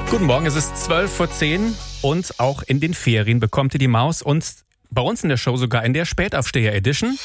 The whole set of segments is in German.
Guten Morgen, es ist 12:10 und auch in den Ferien bekommt ihr die Maus und bei uns in der Show sogar in der Spätaufsteher-Edition.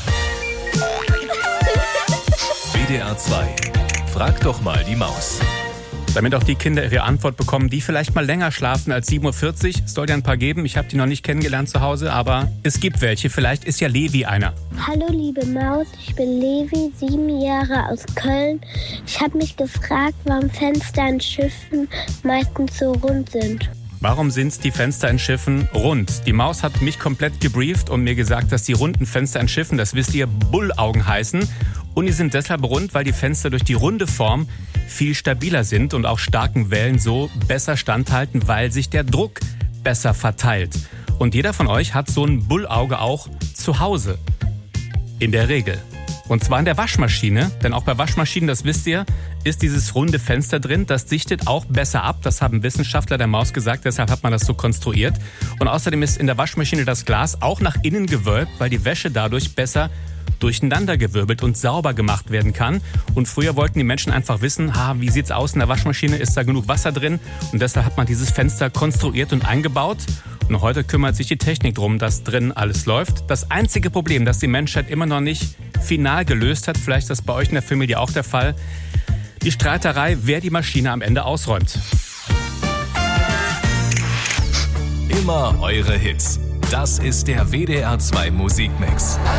WDR 2. Frag doch mal die Maus. Damit auch die Kinder ihre Antwort bekommen, die vielleicht mal länger schlafen als 7:40 Uhr. Es soll ja ein paar geben. Ich habe die noch nicht kennengelernt zu Hause, aber es gibt welche. Vielleicht ist ja Levi einer. Hallo liebe Maus, ich bin Levi, 7 Jahre aus Köln. Ich habe mich gefragt, warum Fenster in Schiffen meistens so rund sind. Warum sind die Fenster in Schiffen rund? Die Maus hat mich komplett gebrieft und mir gesagt, dass die runden Fenster in Schiffen, das wisst ihr, Bullaugen heißen. Und die sind deshalb rund, weil die Fenster durch die runde Form viel stabiler sind und auch starken Wellen so besser standhalten, weil sich der Druck besser verteilt. Und jeder von euch hat so ein Bullauge auch zu Hause. In der Regel. Und zwar in der Waschmaschine, denn auch bei Waschmaschinen, das wisst ihr, ist dieses runde Fenster drin. Das dichtet auch besser ab. Das haben Wissenschaftler der Maus gesagt, deshalb hat man das so konstruiert. Und außerdem ist in der Waschmaschine das Glas auch nach innen gewölbt, weil die Wäsche dadurch besser durcheinandergewirbelt und sauber gemacht werden kann. Und früher wollten die Menschen einfach wissen, wie sieht's aus in der Waschmaschine, ist da genug Wasser drin? Und deshalb hat man dieses Fenster konstruiert und eingebaut. Und heute kümmert sich die Technik darum, dass drin alles läuft. Das einzige Problem, das die Menschheit immer noch nicht final gelöst hat, vielleicht ist das bei euch in der Familie auch der Fall, die Streiterei, wer die Maschine am Ende ausräumt. Immer eure Hits. Das ist der WDR 2 Musikmix.